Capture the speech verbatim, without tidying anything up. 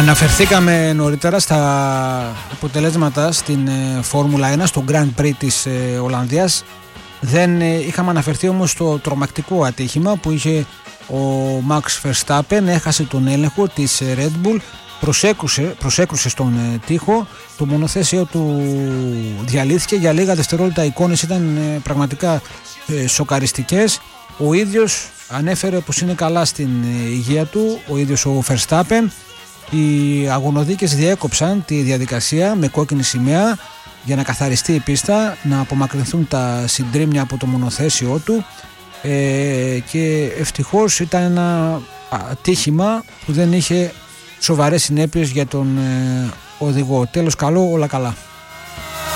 Αναφερθήκαμε νωρίτερα στα αποτελέσματα στην Φόρμουλα ένα, στο Grand Prix της Ολλανδίας. Δεν είχαμε αναφερθεί όμως στο τρομακτικό ατύχημα που είχε ο Max Verstappen. Έχασε τον έλεγχο της Red Bull, προσέκρουσε, προσέκρουσε στον τοίχο, το μονοθέσιο του διαλύθηκε για λίγα δευτερόλεπτα. Οι εικόνες ήταν πραγματικά σοκαριστικές. Ο ίδιος ανέφερε πως είναι καλά στην υγεία του, ο ίδιος ο Verstappen. Οι αγωνοδίκες διέκοψαν τη διαδικασία με κόκκινη σημαία για να καθαριστεί η πίστα, να απομακρυνθούν τα συντρίμμια από το μονοθέσιό του ε, και ευτυχώς ήταν ένα ατύχημα που δεν είχε σοβαρές συνέπειες για τον ε, οδηγό. Τέλος καλό, όλα καλά.